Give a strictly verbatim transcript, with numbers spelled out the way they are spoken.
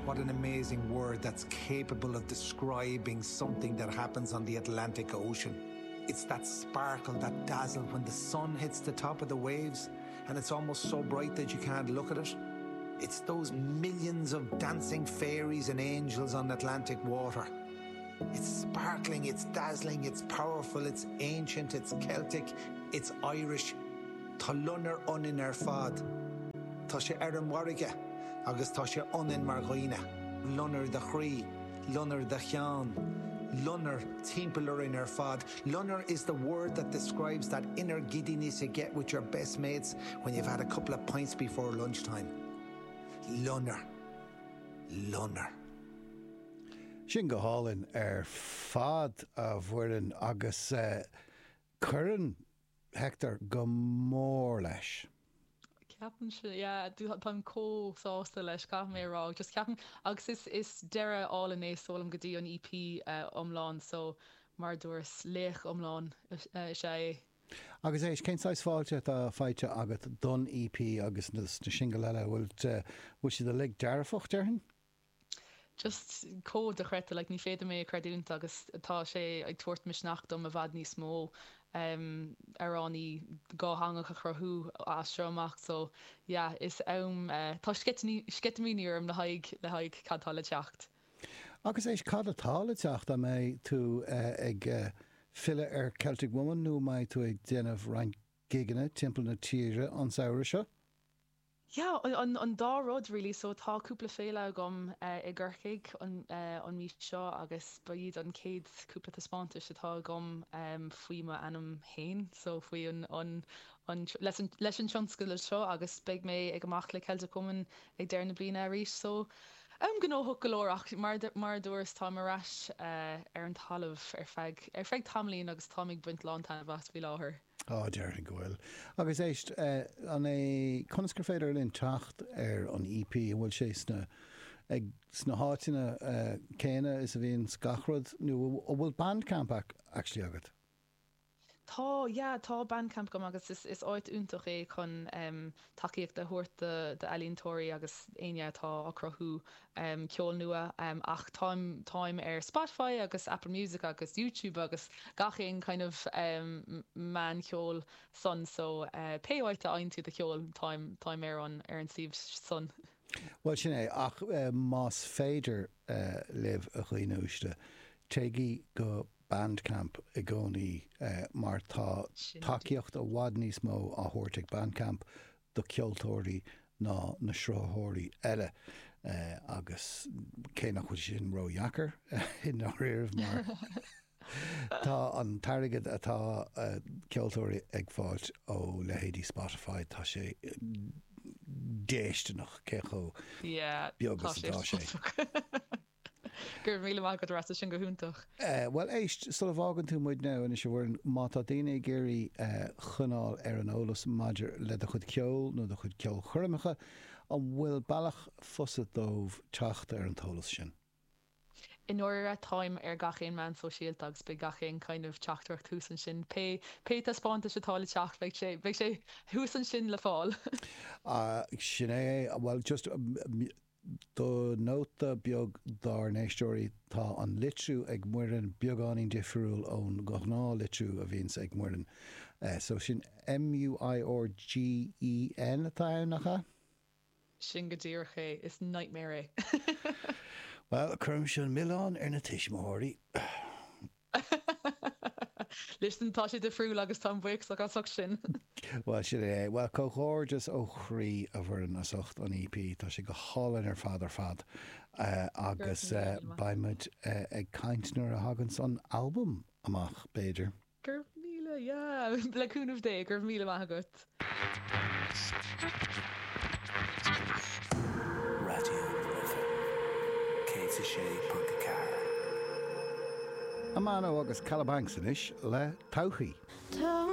What an amazing word that's capable of describing something that happens on the Atlantic Ocean. It's that sparkle, that dazzle when the sun hits the top of the waves and it's almost so bright that you can't look at it. It's those millions of dancing fairies and angels on Atlantic water. It's sparkling, it's dazzling, it's powerful, it's ancient, it's Celtic, it's Irish. Tá lunner un in ar fad. Tá sé ar an warige, agus tá sé un in mar ghoine. Lunner de chrí, lunner de chean. Lunner, timpeler in ar fad. Lunner is the word that describes that inner giddiness you get with your best mates when you've had a couple of pints before lunchtime. Lunner. Lunner. Sin go hálinn ar fad a bhfuireann agus uh, cuireann Hector go mór leis. Ceapan se, yeah, dú pam có-sásta leis cap mé rá. Just ceapan, agus is, is deire all in é sólam go dtí an E P uh, omláin, so mar dúirs léch omláin uh, sé. Agus éis, cén sáis fáilte a fáilte agat don E P agus na single eile, bhfuil uh, si de lig dearfacht dearhin? Just có de chreita, like, ní féidir mé creadúnt agus tá sé ag tuairt mis nach dom a bhad ní smó um, ar an í gá hangach a chrothú astroamach, so yeah, is am uh, tá scetamíníorm le haig le haig cadtála teacht. Agus éis cad atála teacht a mé tú uh, ag uh, fille ar Celtic Woman nó mai tú ag déanamh rein giganna timpeall na tíre an saoire seo? Yeah, an an dá rud really, so tá cúpla féile gom uh, i ggurchaig an uh, an mí seo agus ba iad an céad cúpla tá spántais atá gom um, faoi ma anam hain, so faoi an an an leis an leis an tionscail seo agus beag mé ag amach le Celtic Woman ag deir na bliana arís, so am gnóthach golóach mar mar dúirs tá marráis uh, ar an talamh ar feig ar feig tamlín agus támig buint lántainna bhas bhí láthair. Á, dearna gohfuil. Agus éist, uh, an é conascar féidir linn tacht ar an E P bhfuil sé sna ag sna háitina uh, céine is a bhíon scachrod nó bhfuil bandcamp actually agat? Tá, yeah, tá bandcamp gom agus is, is áit úntach é chun um, takeíocht de thuairt de, de Eilíontóirí agus aine tá a crothú um, ceol nua um, ach táim táim ar Spotify agus Apple Music agus YouTube agus gachéon kind of um, man ceol son, so uh, péáilte aintú de ceol táim táim ar an ar an siomh son. Well, sin é, ach uh, más féidir uh, libh a chuoinúiste, teigi go Bandcamp i gcónaí uh, mar tá takeíocht a bhhad níos mó a thuirteag Bandcamp do ceoltóirí ná na sráthóirí eile uh, agus cé nach chuid sin róheachar in á riamh mar tá an targad atá uh, ceoltóirí ag fáilt ó lehéadí Spotify tá sé déisteach cécho beaggus atá sé. Gur míle má go rasta sin go húntaach. Uh, well, éist, sul a bhágan tú muid ná, is sé bhfuin má tá daine géirí uh, chunáil ar an ólas maidir le a chud ceol nó a chud ceol churmacha an bhfuil bailach fusa dómh teacht ar an tólas sin. In order a time ar gachéin man sosiáltagus be gachéin kind of teachtarcht húsan sin pe pe a spánta se tála teach beag sé beag sé húsan sin le fáil. uh, sin é, well, just um, do nóta beag dar néistóirí tá an litrú ag muireann beagáin difriúil ón gná litrú a bhíns ag muireann. Uh, so sin M U I R G E N atá annacha? Sin go dtíor ché is nightmare. Well, chum sin milán ar na tiismóirí. Listen, tá sé difriúil agus tá buic a gasach sin. Well, sin é, well, cóchóirdas ó chrí a bhfuair an asocht an E P, tá sé go hálann ar fad ar fad uh, agus uh, baimid uh, ag caintnar a hagan son album amach, Beidir. Gur míle, yeah, le cúnmh dé, gur míle maith agat. A man ó agus Calabanks inis le tauchaí.